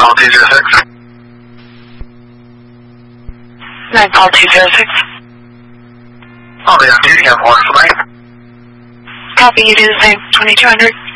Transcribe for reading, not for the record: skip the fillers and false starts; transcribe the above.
Nightfall 206. Nightfall 206. I'll be on duty on 1 tonight. Copy, you do the same. 2200.